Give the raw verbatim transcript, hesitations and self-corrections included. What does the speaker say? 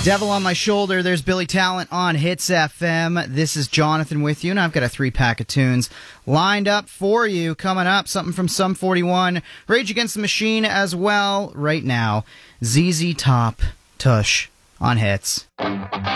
Devil on My Shoulder, there's Billy Talent on Hits F M. This is Jonathan with you, and I've got a three-pack of tunes lined up for you. Coming up, something from Sum forty-one, Rage Against the Machine as well. Right now, Z Z Top, Tush on Hits.